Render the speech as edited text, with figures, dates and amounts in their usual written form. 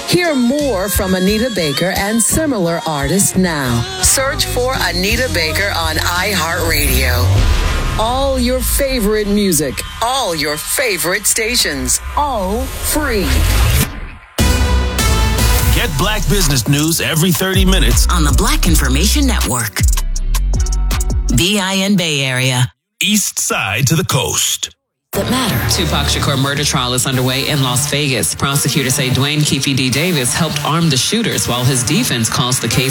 Hear more from Anita Baker and similar artists now. Search for Anita Baker on iHeartRadio. All your favorite music, all your favorite stations, all free. Get Black business news every 30 minutes on the Black Information Network. BIN Bay Area. East side to the coast. That matter. Tupac Shakur murder trial is underway in Las Vegas. Prosecutors say Dwayne Keefe D. Davis helped arm the shooters while his defense calls the case